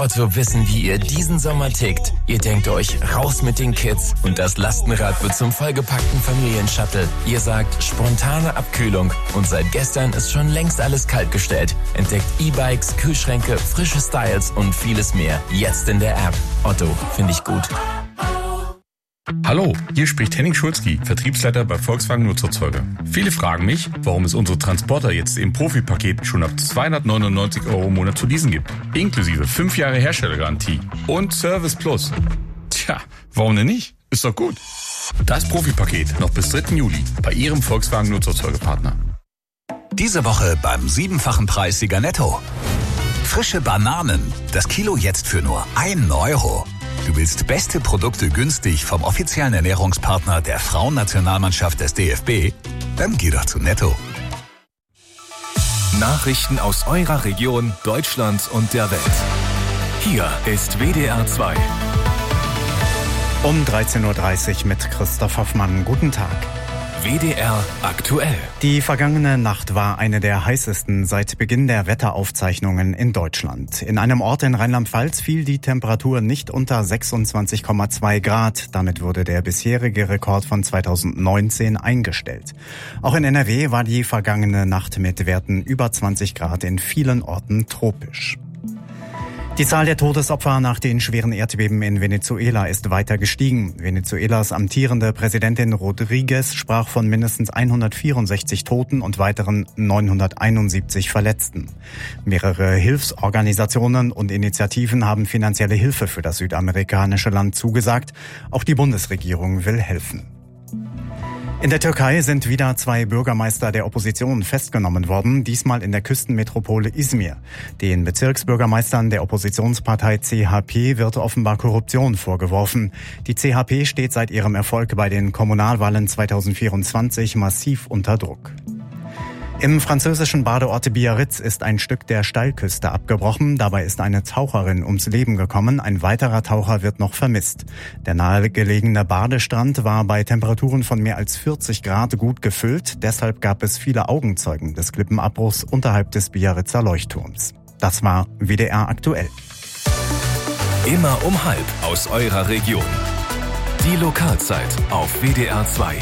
Otto wissen, wie ihr diesen Sommer tickt. Ihr denkt euch, raus mit den Kids und das Lastenrad wird zum vollgepackten Familienshuttle. Ihr sagt, spontane Abkühlung und seit gestern ist schon längst alles kaltgestellt. Entdeckt E-Bikes, Kühlschränke, frische Styles und vieles mehr. Jetzt in der App. Otto, finde ich gut. Hallo, hier spricht Henning Schulzki, Vertriebsleiter bei Volkswagen Nutzerzeuger. Viele fragen mich, warum es unsere Transporter jetzt im Profipaket schon ab 299 € im Monat zu leasen gibt. Inklusive 5 Jahre Herstellergarantie und Service Plus. Tja, warum denn nicht? Ist doch gut. Das Profipaket noch bis 3. Juli bei Ihrem Volkswagen Nutzerzeugerpartner. Diese Woche beim 7-fachen Preissieger Netto. Frische Bananen, das Kilo jetzt für nur 1 €. Du willst beste Produkte günstig vom offiziellen Ernährungspartner der Frauennationalmannschaft des DFB? Dann geh doch zu Netto. Nachrichten aus eurer Region, Deutschland und der Welt. Hier ist WDR 2. Um 13.30 Uhr mit Christoph Hoffmann. Guten Tag. WDR aktuell. Die vergangene Nacht war eine der heißesten seit Beginn der Wetteraufzeichnungen in Deutschland. In einem Ort in Rheinland-Pfalz fiel die Temperatur nicht unter 26,2 Grad. Damit wurde der bisherige Rekord von 2019 eingestellt. Auch in NRW war die vergangene Nacht mit Werten über 20 Grad in vielen Orten tropisch. Die Zahl der Todesopfer nach den schweren Erdbeben in Venezuela ist weiter gestiegen. Venezuelas amtierende Präsidentin Rodriguez sprach von mindestens 164 Toten und weiteren 971 Verletzten. Mehrere Hilfsorganisationen und Initiativen haben finanzielle Hilfe für das südamerikanische Land zugesagt. Auch die Bundesregierung will helfen. In der Türkei sind wieder 2 Bürgermeister der Opposition festgenommen worden, diesmal in der Küstenmetropole Izmir. Den Bezirksbürgermeistern der Oppositionspartei CHP wird offenbar Korruption vorgeworfen. Die CHP steht seit ihrem Erfolg bei den Kommunalwahlen 2024 massiv unter Druck. Im französischen Badeort Biarritz ist ein Stück der Steilküste abgebrochen. Dabei ist eine Taucherin ums Leben gekommen. Ein weiterer Taucher wird noch vermisst. Der nahegelegene Badestrand war bei Temperaturen von mehr als 40 Grad gut gefüllt. Deshalb gab es viele Augenzeugen des Klippenabbruchs unterhalb des Biarritzer Leuchtturms. Das war WDR aktuell. Immer um 12:30 aus eurer Region. Die Lokalzeit auf WDR 2.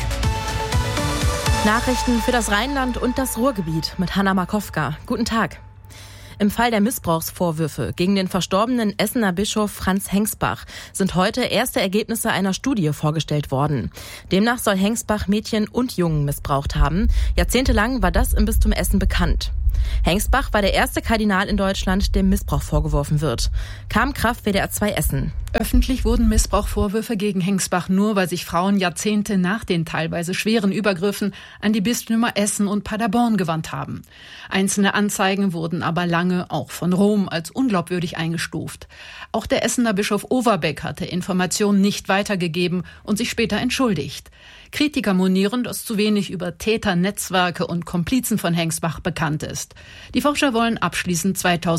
Nachrichten für das Rheinland und das Ruhrgebiet mit Hanna Markowka. Guten Tag. Im Fall der Missbrauchsvorwürfe gegen den verstorbenen Essener Bischof Franz Hengsbach sind heute erste Ergebnisse einer Studie vorgestellt worden. Demnach soll Hengsbach Mädchen und Jungen missbraucht haben. Jahrzehntelang war das im Bistum Essen bekannt. Hengsbach war der erste Kardinal in Deutschland, dem Missbrauch vorgeworfen wird. Kraft WDR 2 Essen. Öffentlich wurden Missbrauchvorwürfe gegen Hengsbach nur, weil sich Frauen Jahrzehnte nach den teilweise schweren Übergriffen an die Bistümer Essen und Paderborn gewandt haben. Einzelne Anzeigen wurden aber lange auch von Rom als unglaubwürdig eingestuft. Auch der Essener Bischof Overbeck hatte Informationen nicht weitergegeben und sich später entschuldigt. Kritiker monieren, dass zu wenig über Täter, Netzwerke und Komplizen von Hengsbach bekannt ist. Die Forscher wollen abschließend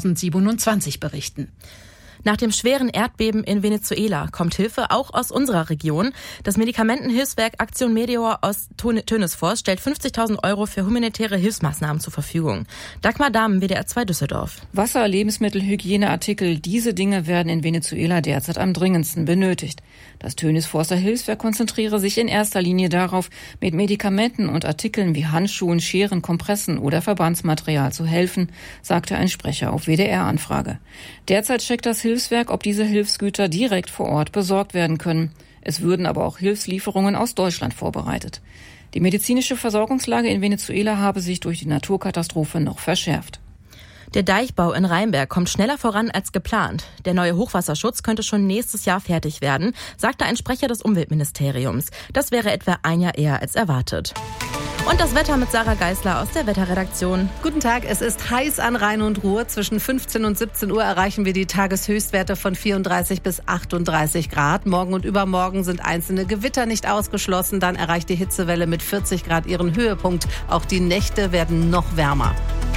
2027 berichten. Nach dem schweren Erdbeben in Venezuela kommt Hilfe auch aus unserer Region. Das Medikamentenhilfswerk Aktion Meteor aus Tönisforst stellt 50.000 € für humanitäre Hilfsmaßnahmen zur Verfügung. Dagmar Dahmen, WDR 2 Düsseldorf. Wasser, Lebensmittel, Hygieneartikel, diese Dinge werden in Venezuela derzeit am dringendsten benötigt. Das Tönisforster Hilfswerk konzentriere sich in erster Linie darauf, mit Medikamenten und Artikeln wie Handschuhen, Scheren, Kompressen oder Verbandsmaterial zu helfen, sagte ein Sprecher auf WDR-Anfrage. Derzeit checkt das Hilfswerk, ob diese Hilfsgüter direkt vor Ort besorgt werden können. Es würden aber auch Hilfslieferungen aus Deutschland vorbereitet. Die medizinische Versorgungslage in Venezuela habe sich durch die Naturkatastrophe noch verschärft. Der Deichbau in Rheinberg kommt schneller voran als geplant. Der neue Hochwasserschutz könnte schon nächstes Jahr fertig werden, sagte ein Sprecher des Umweltministeriums. Das wäre etwa ein Jahr eher als erwartet. Und das Wetter mit Sarah Geisler aus der Wetterredaktion. Guten Tag, es ist heiß an Rhein und Ruhr. Zwischen 15 und 17 Uhr erreichen wir die Tageshöchstwerte von 34 bis 38 Grad. Morgen und übermorgen sind einzelne Gewitter nicht ausgeschlossen. Dann erreicht die Hitzewelle mit 40 Grad ihren Höhepunkt. Auch die Nächte werden noch wärmer.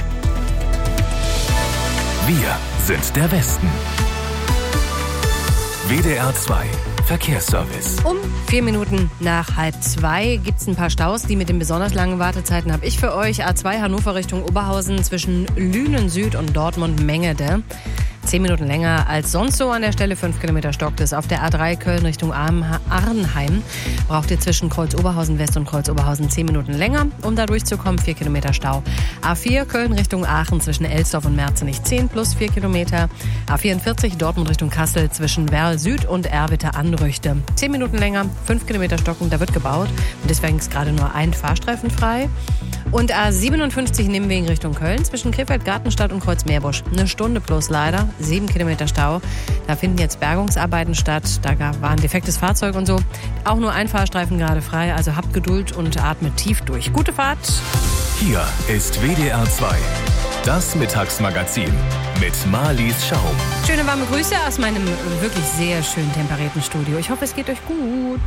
Wir sind der Westen. WDR 2 Verkehrsservice. Um 4 Minuten nach 1:30 gibt es ein paar Staus. Die mit den besonders langen Wartezeiten habe ich für euch. A2 Hannover Richtung Oberhausen zwischen Lünen Süd und Dortmund-Mengede. 10 Minuten länger als sonst so an der Stelle. 5 Kilometer stockt es. Auf der A3 Köln Richtung Arnheim braucht ihr zwischen Kreuz-Oberhausen West und Kreuz-Oberhausen 10 Minuten länger, um da durchzukommen. 4 Kilometer Stau. A4 Köln Richtung Aachen zwischen Elsdorf und Merzenich 10 plus 4 Kilometer. A44 Dortmund Richtung Kassel zwischen Werl Süd und Erwitte Anrüchte. 10 Minuten länger, 5 Kilometer stocken, da wird gebaut. Und deswegen ist gerade nur ein Fahrstreifen frei. Und A57 Nimwegen Richtung Köln zwischen Krefeld Gartenstadt und Kreuzmeerbusch. 1 Stunde plus leider, 7 Kilometer Stau. Da finden jetzt Bergungsarbeiten statt. Da war ein defektes Fahrzeug und so. Auch nur ein Fahrstreifen gerade frei. Also habt Geduld und atmet tief durch. Gute Fahrt. Hier ist WDR 2. Das Mittagsmagazin mit Marlies Schaum. Schöne warme Grüße aus meinem wirklich sehr schön temperierten Studio. Ich hoffe, es geht euch gut.